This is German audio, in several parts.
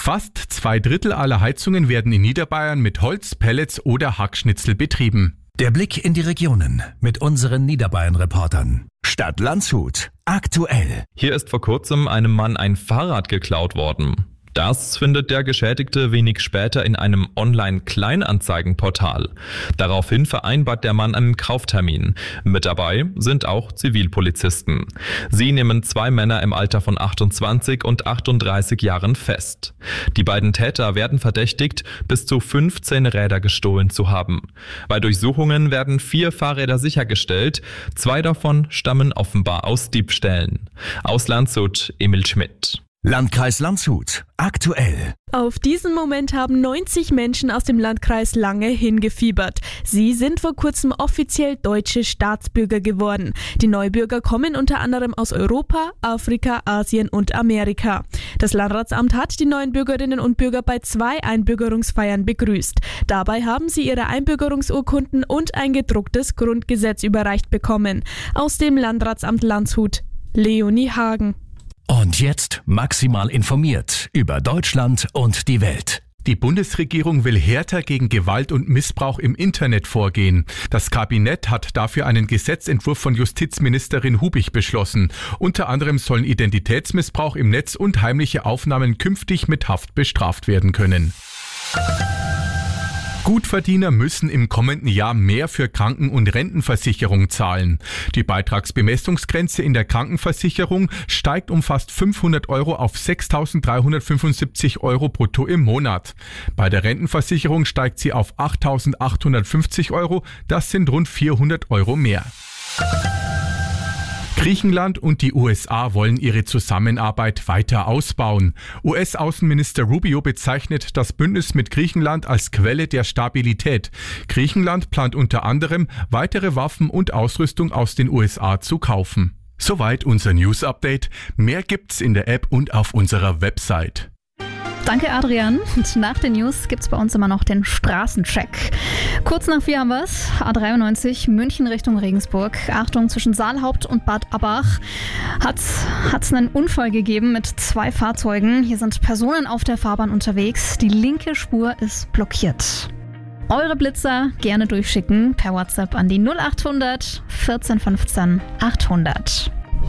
Fast 2/3 aller Heizungen werden in Niederbayern mit Holz, Pellets oder Hackschnitzel betrieben. Der Blick in die Regionen mit unseren Niederbayern-Reportern. Stadt Landshut. Aktuell. Hier ist vor kurzem einem Mann ein Fahrrad geklaut worden. Das findet der Geschädigte wenig später in einem Online-Kleinanzeigenportal. Daraufhin vereinbart der Mann einen Kauftermin. Mit dabei sind auch Zivilpolizisten. Sie nehmen 2 Männer im Alter von 28 und 38 Jahren fest. Die beiden Täter werden verdächtigt, bis zu 15 Räder gestohlen zu haben. Bei Durchsuchungen werden 4 Fahrräder sichergestellt. 2 davon stammen offenbar aus Diebstählen. Aus Landshut, Emil Schmidt. Landkreis Landshut. Aktuell. Auf diesen Moment haben 90 Menschen aus dem Landkreis lange hingefiebert. Sie sind vor kurzem offiziell deutsche Staatsbürger geworden. Die Neubürger kommen unter anderem aus Europa, Afrika, Asien und Amerika. Das Landratsamt hat die neuen Bürgerinnen und Bürger bei 2 Einbürgerungsfeiern begrüßt. Dabei haben sie ihre Einbürgerungsurkunden und ein gedrucktes Grundgesetz überreicht bekommen. Aus dem Landratsamt Landshut, Leonie Hagen. Und jetzt maximal informiert über Deutschland und die Welt. Die Bundesregierung will härter gegen Gewalt und Missbrauch im Internet vorgehen. Das Kabinett hat dafür einen Gesetzentwurf von Justizministerin Hubich beschlossen. Unter anderem sollen Identitätsmissbrauch im Netz und heimliche Aufnahmen künftig mit Haft bestraft werden können. Gutverdiener müssen im kommenden Jahr mehr für Kranken- und Rentenversicherung zahlen. Die Beitragsbemessungsgrenze in der Krankenversicherung steigt um fast 500 € auf 6.375 € brutto im Monat. Bei der Rentenversicherung steigt sie auf 8.850 €, das sind rund 400 € mehr. Griechenland und die USA wollen ihre Zusammenarbeit weiter ausbauen. US-Außenminister Rubio bezeichnet das Bündnis mit Griechenland als Quelle der Stabilität. Griechenland plant unter anderem, weitere Waffen und Ausrüstung aus den USA zu kaufen. Soweit unser News-Update. Mehr gibt's in der App und auf unserer Website. Danke, Adrian. Und nach den News gibt's bei uns immer noch den Straßencheck. Kurz nach 4 haben wir's. A93 München Richtung Regensburg. Achtung, zwischen Saalhaupt und Bad Abbach hat's einen Unfall gegeben mit 2 Fahrzeugen. Hier sind Personen auf der Fahrbahn unterwegs. Die linke Spur ist blockiert. Eure Blitzer gerne durchschicken per WhatsApp an die 0800 14 15 800.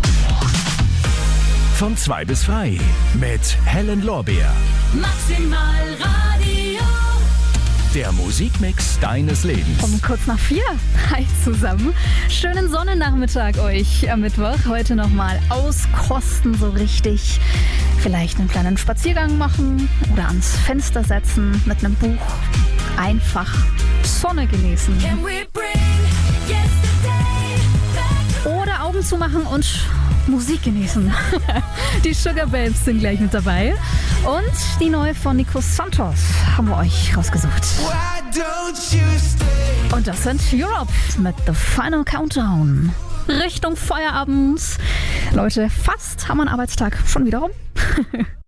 Von 2 bis 3 mit Helen Lorbeer. Maximal Radio. Der Musikmix deines Lebens. Um kurz nach 4. Hi zusammen. Schönen Sonnennachmittag euch am Mittwoch. Heute nochmal auskosten so richtig. Vielleicht einen kleinen Spaziergang machen oder ans Fenster setzen mit einem Buch. Einfach Sonne genießen. Oder Augen zumachen und Musik genießen. Die Sugar Babes sind gleich mit dabei. Und die neue von Nico Santos haben wir euch rausgesucht. Und das sind Europe mit The Final Countdown. Richtung Feierabend. Leute, fast haben wir einen Arbeitstag schon wieder rum.